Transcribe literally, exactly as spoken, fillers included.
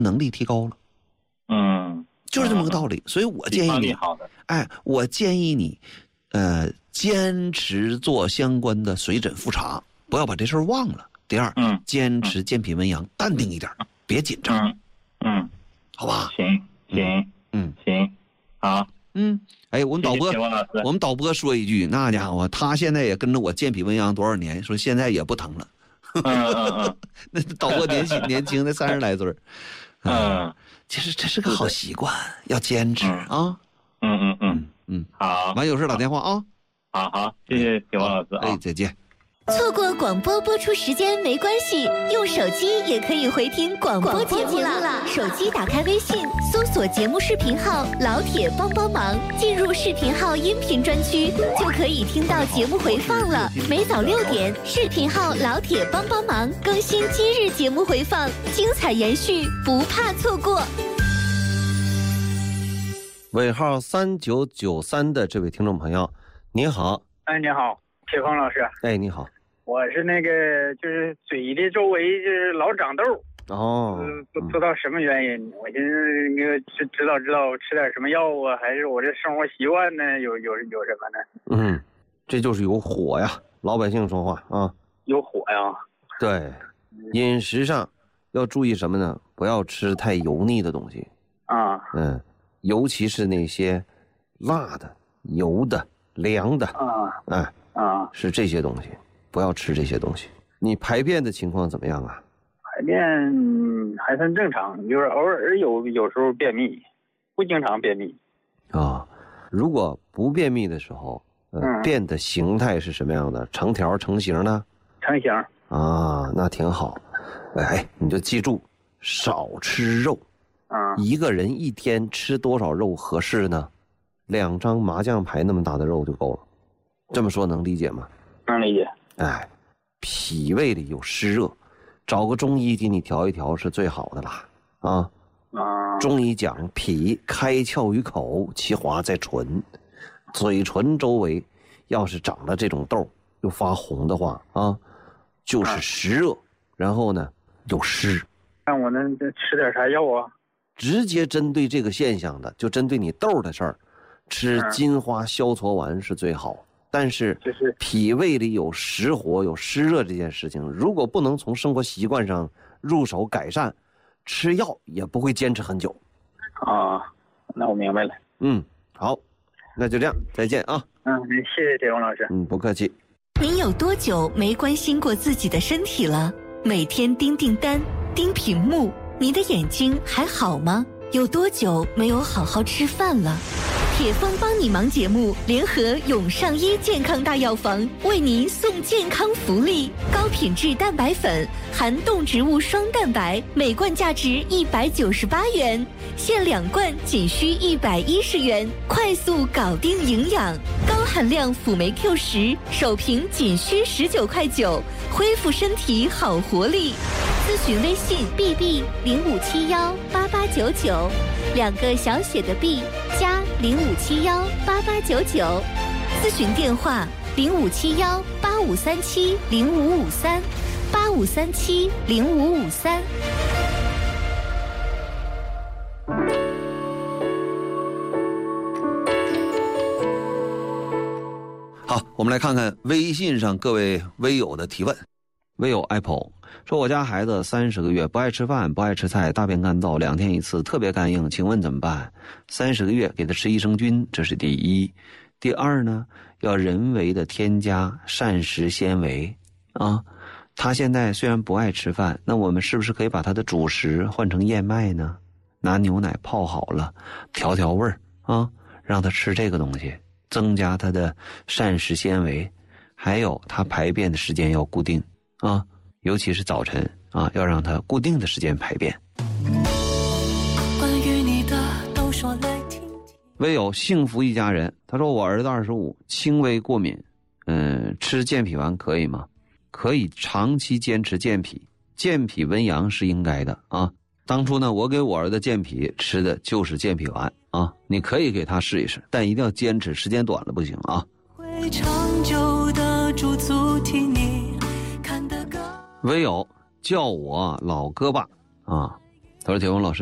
能力提高了。 嗯， 就是这么个道理。所以我建议你，哎，我建议你，呃，坚持做相关的水诊复查，不要把这事儿忘了。第二， 嗯， 坚持健脾温阳，淡定一点，别紧张。 嗯，嗯， 好吧？ 行行， 嗯行，好。 嗯，哎，我们导播，我们导播说一句，那家伙他现在也跟着我健脾温阳多少年，说现在也不疼了。 嗯嗯嗯， 那导播年轻年轻的三十来岁。 嗯， 其实这是个好习惯，要坚持啊。 嗯嗯嗯嗯， 好， 完有事打电话啊。 好好，谢谢铁王老师啊。 哎，再见。 错过广播播出时间没关系，用手机也可以回听广播节目啦。手机打开微信，搜索节目视频号“老铁帮帮忙”，进入视频号音频专区，就可以听到节目回放了。每早六点，视频号“老铁帮帮忙”更新今日节目回放，精彩延续，不怕错过。 尾号三九九三的这位听众朋友，你好。 哎，你好，铁峰老师。 哎，你好。 我是那个，就是嘴的周围就是老长痘。 哦。 嗯，不知道什么原因。我寻思那个知知道知道吃点什么药啊，还是我这生活习惯呢？有有有什么呢？ 嗯，这就是有火呀，老百姓说话啊。 有火呀。 对，饮食上要注意什么呢？不要吃太油腻的东西。 啊。 嗯，尤其是那些辣的、油的、凉的。 啊。 哎。 啊。 是这些东西。不要吃这些东西。你排便的情况怎么样啊？ 排便还算正常，就是偶尔有有时候便秘，不经常便秘。 啊、哦，如果不便秘的时候，呃，嗯、便的形态是什么样的？成条成型呢？ 成型。 啊，那挺好。哎，你就记住，少吃肉。 啊、 嗯，一个人一天吃多少肉合适呢？两张麻将牌那么大的肉就够了。这么说能理解吗？ 能理解。 哎，脾胃里有湿热，找个中医给你调一调是最好的啦。啊， 啊， 中医讲脾开窍于口，其华在唇，嘴唇周围要是长了这种痘又发红的话啊，就是湿热，然后呢有湿。 那我能吃点啥药啊？ 直接针对这个现象的，就针对你痘的事儿，吃金花消痤丸是最好。但是脾胃里有实火有湿热这件事情，如果不能从生活习惯上入手改善，吃药也不会坚持很久。 啊，那我明白了。 嗯，好，那就这样，再见啊。 嗯，谢谢铁王老师。 嗯，不客气。 您有多久没关心过自己的身体了？每天盯订单盯屏幕，你的眼睛还好吗？有多久没有好好吃饭了？铁峰帮你忙节目联合永上医健康大药房为您送健康福利，高品质蛋白粉含动植物双蛋白，每罐价值一百九十八元，限两罐仅需一百一十元，快速搞定营养，高含量辅酶 Q 十，首瓶仅需十九块九，恢复身体好活力。咨询微信 B B 零五七幺八八九九，两个小写的 B 加零五七幺八八九九，咨询电话零五七幺八五三七零五五三八五三七零五五三。 好，我们来看看微信上各位微友的提问。微友 Apple 说，我家孩子三十个月，不爱吃饭，不爱吃菜，大便干燥，两天一次，特别干硬，请问怎么办？三十个月给他吃益生菌，这是第一。第二呢，要人为的添加膳食纤维啊。他现在虽然不爱吃饭，那我们是不是可以把他的主食换成燕麦呢？拿牛奶泡好了，调调味儿啊，让他吃这个东西，增加他的膳食纤维。还有他排便的时间要固定啊，尤其是早晨啊，要让他固定的时间排便。关于你的都说来听听。唯有幸福一家人，他说我儿子二十五，轻微过敏，嗯，吃健脾丸可以吗？可以长期坚持健脾，健脾温阳是应该的啊。当初呢，我给我儿子健脾吃的就是健脾丸啊，你可以给他试一试，但一定要坚持，时间短了不行啊。会长久的驻足替你看得更。唯有叫我老哥吧啊， 他说铁峰老师